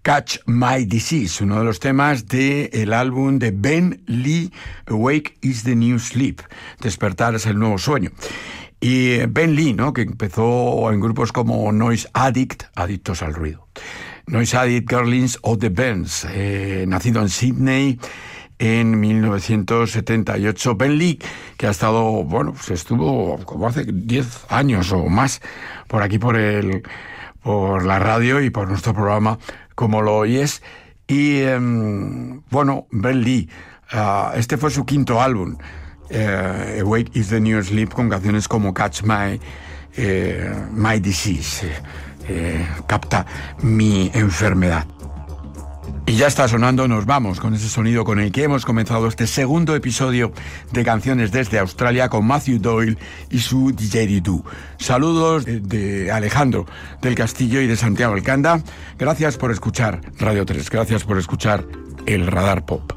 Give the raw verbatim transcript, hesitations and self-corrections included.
Catch My Disease, uno de los temas del álbum de Ben Lee, Awake is the New Sleep, Despertar es el nuevo sueño. Y Ben Lee, ¿no?, que empezó en grupos como Noise Addict, Adictos al Ruido, Noise Addict, Girlings of the Bends, eh, nacido en Sydney en mil novecientos setenta y ocho. Ben Lee, que ha estado, bueno, pues estuvo como hace diez años o más por aquí, por el, por la radio y por nuestro programa, como lo oyes. Y, eh, bueno, Ben Lee, uh, este fue su quinto álbum, uh, Awake is the New Sleep, con canciones como Catch My, eh, My Disease, eh, eh, capta mi enfermedad. Y ya está sonando, nos vamos con ese sonido con el que hemos comenzado este segundo episodio de Canciones desde Australia con Matthew Doyle y su Didgeridoo. Saludos de, de Alejandro del Castillo y de Santiago Alcanda. Gracias por escuchar Radio tres, gracias por escuchar el Radar Pop.